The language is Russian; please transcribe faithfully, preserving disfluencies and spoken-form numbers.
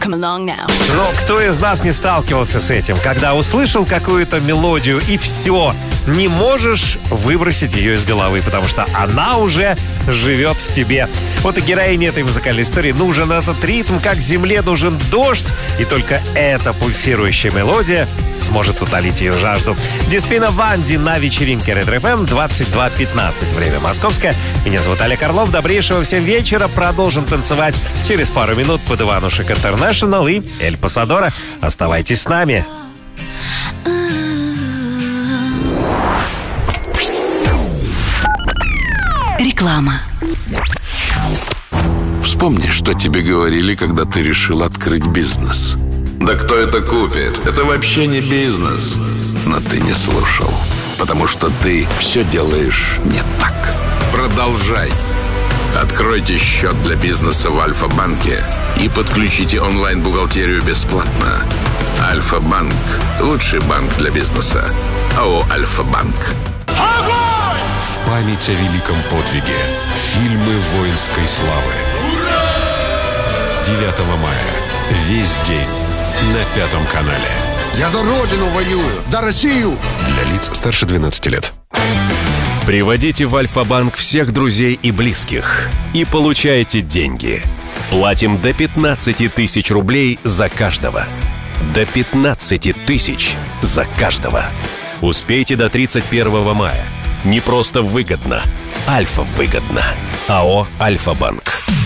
Come along now. Но кто из нас не сталкивался с этим, когда услышал какую-то мелодию и все, не можешь выбросить ее из головы, потому что она уже живет в тебе. Вот и героине этой музыкальной истории нужен этот ритм, как земле нужен дождь, и только эта пульсирующая мелодия сможет утолить ее жажду. Диспина Ванди на вечеринке Ретро эф эм, двадцать два пятнадцать, время московское. Меня зовут Олег Орлов. Добрейшего всем вечера. Продолжим танцевать через пару минут под Иванушек Интернешнл и Эль Пасадора. Оставайтесь с нами. Реклама. Вспомни, что тебе говорили, когда ты решил открыть бизнес. Да кто это купит? Это вообще не бизнес. Но ты не слушал, потому что ты все делаешь не так. Продолжай. Откройте счет для бизнеса в Альфа-банке и подключите онлайн-бухгалтерию бесплатно. Альфа-банк – лучший банк для бизнеса. АО «Альфа-банк». В память о великом подвиге. Фильмы воинской славы. девятого мая. Весь день на Пятом канале. Я за Родину воюю, за Россию. Для лиц старше двенадцати лет. Приводите в Альфа-банк всех друзей и близких и получайте деньги. Платим до пятнадцати тысяч рублей за каждого. До пятнадцати тысяч за каждого. Успейте до тридцать первого мая. Не просто выгодно. Альфа выгодно. АО «Альфа-банк».